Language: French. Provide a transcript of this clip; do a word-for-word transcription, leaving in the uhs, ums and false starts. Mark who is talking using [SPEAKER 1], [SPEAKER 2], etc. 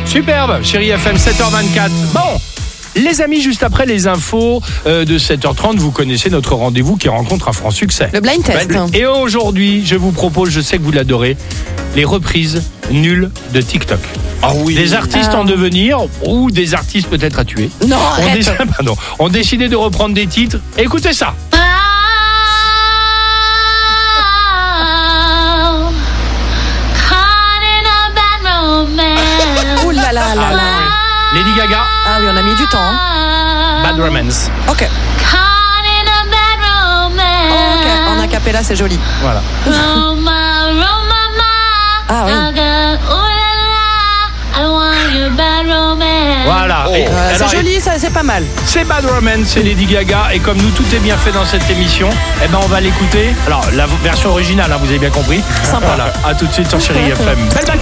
[SPEAKER 1] Superbe, chérie F M, sept heures vingt-quatre. Bon, les amis, juste après les infos euh, de sept heures trente, vous connaissez notre rendez-vous qui rencontre un franc succès.
[SPEAKER 2] Le blind test.
[SPEAKER 1] Et aujourd'hui, je vous propose, je sais que vous l'adorez, les reprises nulles de TikTok.
[SPEAKER 3] Ah oui.
[SPEAKER 1] Des artistes
[SPEAKER 2] Ah.
[SPEAKER 1] en devenir ou des artistes peut-être à tuer.
[SPEAKER 2] Non,
[SPEAKER 1] On,
[SPEAKER 2] arrête.
[SPEAKER 1] décide, pardon, on décidé de reprendre des titres. Écoutez ça.
[SPEAKER 2] Ouh là là là là.
[SPEAKER 1] Lady Gaga,
[SPEAKER 2] Ah oui, on a mis du temps. hein.
[SPEAKER 1] Bad Romance.
[SPEAKER 2] Ok. Ok, en acapella, c'est joli.
[SPEAKER 1] Voilà.
[SPEAKER 2] Ah oui.
[SPEAKER 1] Voilà.
[SPEAKER 3] Oh.
[SPEAKER 1] Et-
[SPEAKER 2] Euh,
[SPEAKER 1] alors,
[SPEAKER 2] c'est joli, ça, c'est pas mal.
[SPEAKER 1] C'est Bad Romance, c'est Lady Gaga. Et comme nous, tout est bien fait dans cette émission, eh ben, on va l'écouter. Alors, la version originale, hein, vous avez bien compris.
[SPEAKER 2] Sympa.
[SPEAKER 1] Voilà. À tout de suite sur Chérie F M. Belle